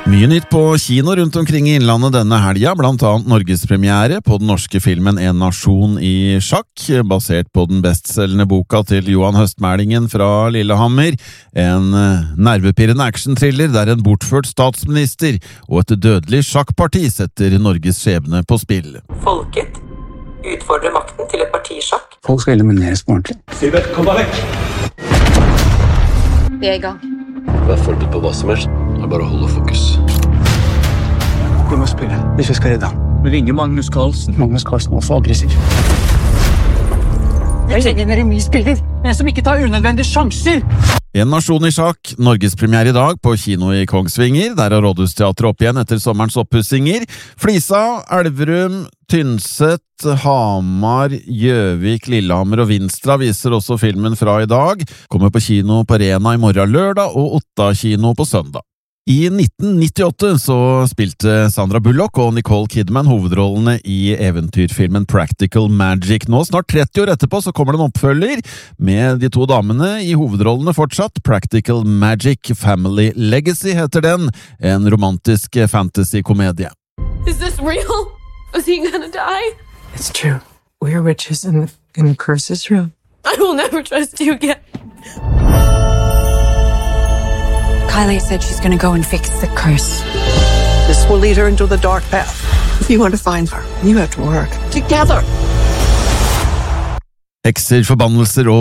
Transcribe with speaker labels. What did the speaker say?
Speaker 1: Mye nytt på kino rundt omkring i innlandet denne helga, blant annet norgespremiere på den norske filmen En nasjon i sjakk, basert på den bestselgende boka til Johan Høstmælingen fra Lillehammer. En nervepirrende action-thriller der en bortført statsminister og et dødelig sjakkparti setter Norges skjebne på spill.
Speaker 2: Folket utfordrer makten til et partisjakk.
Speaker 3: Folk skal elimineres på ordentlig.
Speaker 4: Sivert, kom deg vekk!
Speaker 5: Vi er i gang.
Speaker 6: Vær forberedt på hva som helst. Det er bare å holde fokus.
Speaker 3: Vi må spille hvis vi skal redde ham.
Speaker 4: Vi ringer Magnus Carlsen.
Speaker 3: Magnus Carlsen var for aggressiv.
Speaker 5: Jeg trenger en remisspiller.
Speaker 4: En som ikke tar unødvendige sjanser.
Speaker 1: En nasjon i sjakk, norgespremiere i dag på kino i Kongsvinger. Der er Rådhusteatret opp igjen etter sommerens oppussinger. Flisa, Elverum, Tynset, Hamar, Gjøvik, Lillehammer og Vinstra viser også filmen fra i dag. Kommer på kino på Rena i morgen lørdag og Otta kino på søndag. I 1998 så spilte Sandra Bullock og Nicole Kidman hovedrollene i eventyrfilmen Practical Magic. Nå, snart 30 år etterpå, så kommer det en oppfølger med de to damene i hovedrollene fortsatt. Practical Magic Family Legacy heter den, en romantisk fantasy-komedie.
Speaker 7: Is this real? Is he gonna die?
Speaker 2: It's true. We're witches and the curse is real.
Speaker 7: I will never trust you again.
Speaker 5: Kylie said she's gonna go and fix the curse.
Speaker 2: This will lead her into the dark path. If you want to find her, you have to work together.
Speaker 1: Hekser, forbannelser og